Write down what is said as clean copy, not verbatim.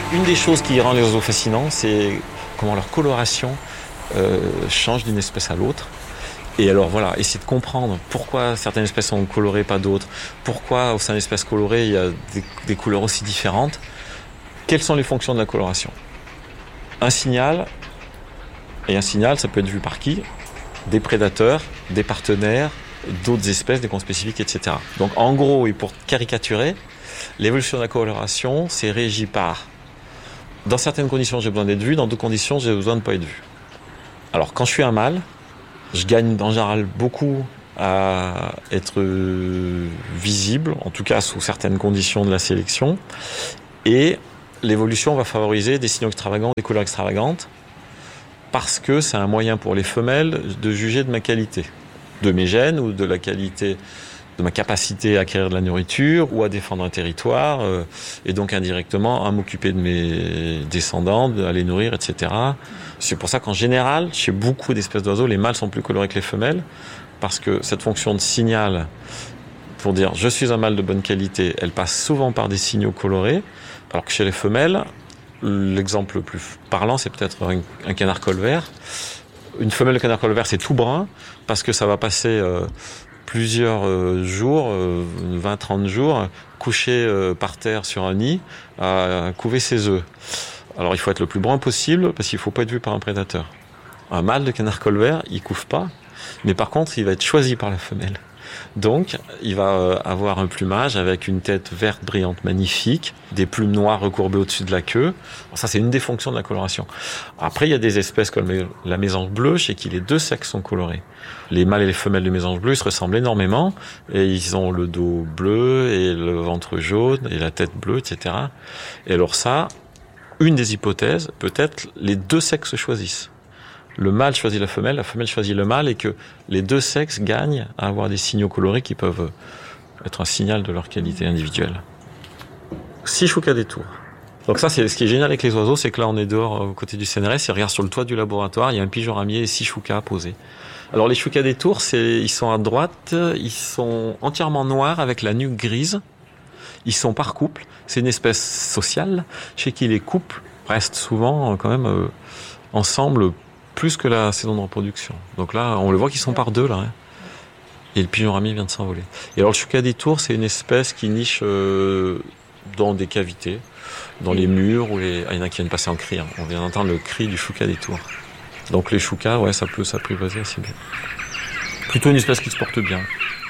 Une des choses qui rend les oiseaux fascinants, c'est comment leur coloration change d'une espèce à l'autre. Et alors voilà, essayer de comprendre pourquoi certaines espèces sont colorées, pas d'autres. Pourquoi au sein d'espèces colorées, il y a des couleurs aussi différentes. Quelles sont les fonctions de la coloration ? Un signal, ça peut être vu par qui ? Des prédateurs, des partenaires, d'autres espèces, des conspécifiques, etc. Donc en gros, et pour caricaturer, l'évolution de la coloration, c'est régi par, dans certaines conditions, j'ai besoin d'être vu, dans d'autres conditions, j'ai besoin de ne pas être vu. Alors quand je suis un mâle, je gagne en général beaucoup à être visible, en tout cas sous certaines conditions de la sélection, et l'évolution va favoriser des signaux extravagants, des couleurs extravagantes, parce que c'est un moyen pour les femelles de juger de ma qualité, de mes gènes ou de la qualité de ma capacité à acquérir de la nourriture ou à défendre un territoire, et donc indirectement à m'occuper de mes descendants, à les nourrir, etc. C'est pour ça qu'en général, chez beaucoup d'espèces d'oiseaux, les mâles sont plus colorés que les femelles, parce que cette fonction de signal, pour dire je suis un mâle de bonne qualité, elle passe souvent par des signaux colorés, alors que chez les femelles, l'exemple le plus parlant, c'est peut-être un canard colvert. Une femelle de canard colvert, c'est tout brun, parce que ça va passer plusieurs jours, 20-30 jours, couché par terre sur un nid, à couver ses œufs. Alors il faut être le plus brun possible, parce qu'il ne faut pas être vu par un prédateur. Un mâle de canard colvert, il ne couve pas, mais par contre, il va être choisi par la femelle. Donc, il va avoir un plumage avec une tête verte brillante magnifique, des plumes noires recourbées au-dessus de la queue. Ça, c'est une des fonctions de la coloration. Après, il y a des espèces comme la mésange bleue, chez qui les deux sexes sont colorés. Les mâles et les femelles de mésange bleue, ils se ressemblent énormément, et ils ont le dos bleu, et le ventre jaune, et la tête bleue, etc. Et alors ça, une des hypothèses, peut-être les deux sexes choisissent. Le mâle choisit la femelle choisit le mâle, et que les deux sexes gagnent à avoir des signaux colorés qui peuvent être un signal de leur qualité individuelle. 6 choucas des tours. Donc ça, c'est ce qui est génial avec les oiseaux, c'est que là, on est dehors aux côtés du CNRS, et regarde sur le toit du laboratoire, il y a un pigeon ramier et 6 choucas posés. Alors les choucas des tours, ils sont à droite, ils sont entièrement noirs avec la nuque grise. Ils sont par couple. C'est une espèce sociale, chez qui les couples restent souvent quand même ensemble plus que la saison de reproduction. Donc là, on le voit qu'ils sont par deux, là. Hein. Et le pigeon ramier vient de s'envoler. Et alors, le choucas des tours, c'est une espèce qui niche dans des cavités, dans les murs, il y en a qui viennent passer en cri. Hein. On vient d'entendre le cri du choucas des tours. Donc les choucas, ouais, ça peut s'apprivoiser assez bien. Plutôt une espèce qui se porte bien.